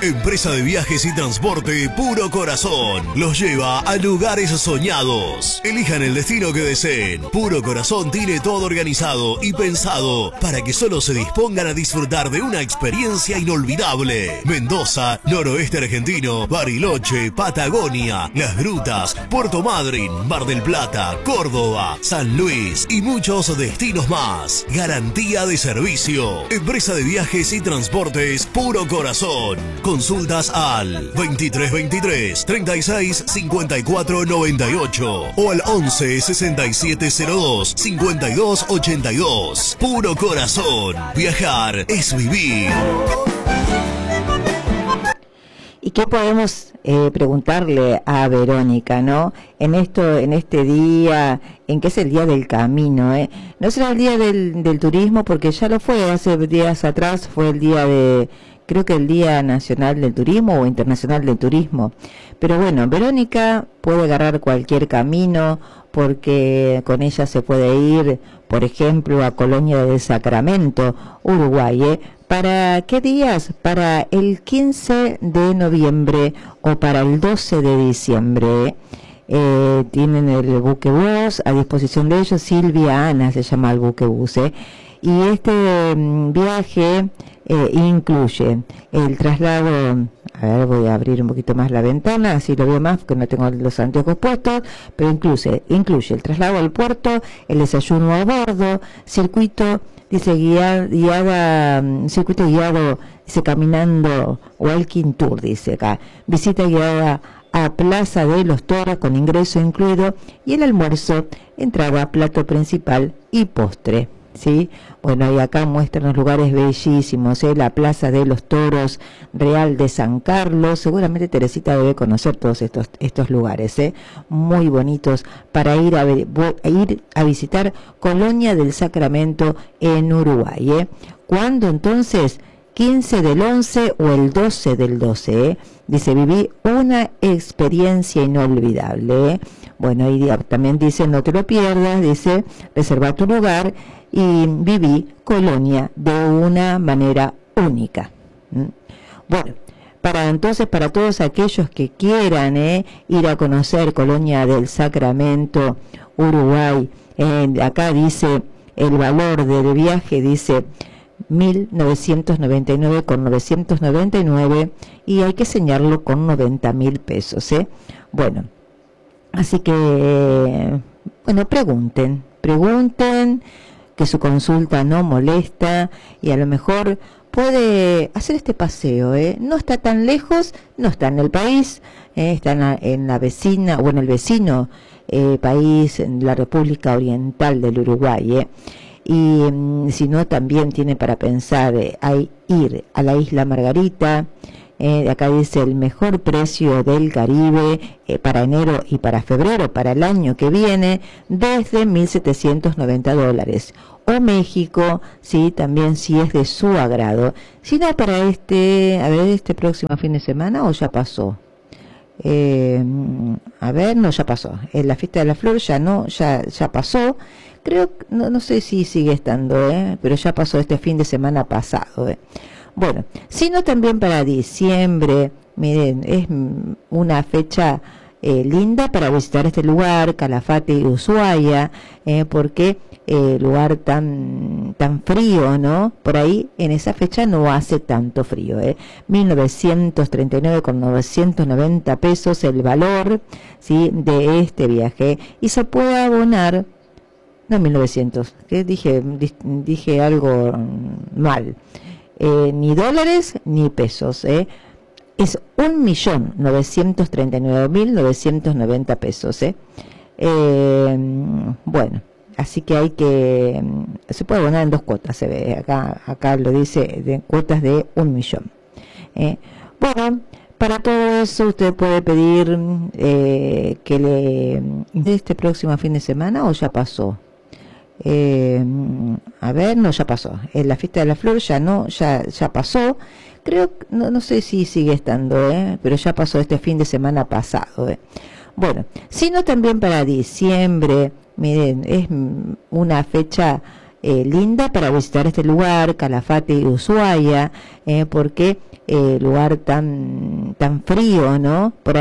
Empresa de viajes y transporte Puro Corazón. Los lleva a lugares soñados. Elijan el destino que deseen. Puro Corazón tiene todo organizado y pensado para que solo se dispongan a disfrutar de una experiencia inolvidable. Mendoza, noroeste argentino, Bariloche, Patagonia, Las Grutas, Puerto Madryn, Mar del Plata, Córdoba, San Luis y muchos destinos más. Garantía de servicio. Empresa de viajes y transportes Puro Corazón. Consultas al 2323 36 54 98 o al 11 67 02 52 82. Puro Corazón. Viajar es vivir. ¿Y qué podemos preguntarle a Verónica, no? En este día, en que es el día del camino, no será el día del turismo, porque ya lo fue hace días atrás, fue el día creo que el Día Nacional del Turismo o Internacional del Turismo. Pero bueno, Verónica puede agarrar cualquier camino, porque con ella se puede ir, por ejemplo, a Colonia del Sacramento, Uruguay, ¿Para qué días? Para el 15 de noviembre o para el 12 de diciembre. Tienen el buquebús a disposición de ellos. Silvia Ana se llama el buquebús. Y este viaje incluye el traslado. A ver, voy a abrir un poquito más la ventana, así lo veo más, porque no tengo los anteojos puestos, pero incluye el traslado al puerto, el desayuno a bordo, circuito, dice circuito guiado, dice caminando, walking tour, dice acá, visita guiada a Plaza de los Toros con ingreso incluido, y el almuerzo, entrada, plato principal y postre. ¿Sí? Bueno, y acá muestran los lugares bellísimos, la Plaza de los Toros Real de San Carlos. Seguramente Teresita debe conocer todos estos lugares, muy bonitos para ir a visitar Colonia del Sacramento en Uruguay. ¿Cuándo entonces? 15 del 11 o el 12 del 12, dice, viví una experiencia inolvidable. Bueno, y también dice, no te lo pierdas, dice, reserva tu lugar y viví Colonia de una manera única. Bueno, para todos aquellos que quieran ir a conocer Colonia del Sacramento, Uruguay, acá dice el valor del viaje, dice 1.999 con 999, y hay que señalarlo con 90.000 pesos. Bueno, así que, bueno, pregunten, que su consulta no molesta, y a lo mejor puede hacer este paseo, no está tan lejos, no está en el país, está en la vecina, o en el vecino país, en la República Oriental del Uruguay, y si no, también tiene para pensar ir a la Isla Margarita. Acá dice el mejor precio del Caribe para enero y para febrero, para el año que viene, desde $1.790. O México, sí, también si es de su agrado. Si no, para este próximo fin de semana, o ya pasó. No, ya pasó. La fiesta de la flor ya pasó. Creo, no sé si sigue estando, pero ya pasó este fin de semana pasado. Bueno, sino también para diciembre, miren, es una fecha linda para visitar este lugar, Calafate y Ushuaia, porque lugar tan frío, ¿no? Por ahí en esa fecha no hace tanto frío, 1.939 con 990 pesos el valor, ¿sí?, de este viaje, y se puede abonar, no 1.900, que dije algo mal, ni dólares ni pesos, es 1.939.990 pesos, bueno, así que se puede abonar en 2 cuotas, se ve, acá lo dice, de cuotas de 1.000.000. Bueno, para todo eso usted puede pedir de este próximo fin de semana, o ya pasó. No, ya pasó. La fiesta de la flor ya pasó. Creo, no sé si sigue estando, pero ya pasó este fin de semana pasado. Bueno, sino también para diciembre, miren, es una fecha linda para visitar este lugar, Calafate y Ushuaia, porque lugar tan frío, ¿no? Por